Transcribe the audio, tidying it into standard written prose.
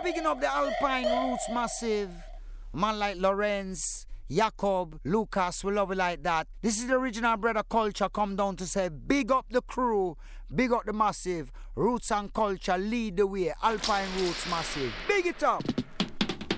bigging up the Alpine Roots Massive. Man like Lorenz, Jacob, Lucas, we love it like that. This is the original Brother Culture come down to say big up the crew, big up the Massive. Roots and Culture lead the way. Alpine Roots Massive. Big it up.